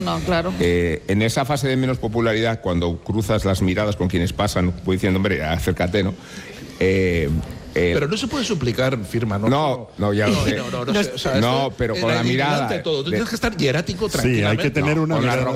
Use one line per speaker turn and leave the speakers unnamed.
No, claro.
En esa fase de menos popularidad, cuando cruzas las miradas con quienes pasan, voy diciendo, hombre, acércate, ¿no?
Pero no se puede suplicar firma, ¿no?
No, ya lo sé.
No,
No, pero con la mirada.
Todo. Tú tienes que estar hierático, tranquilamente.
Sí, hay que tener una mirada.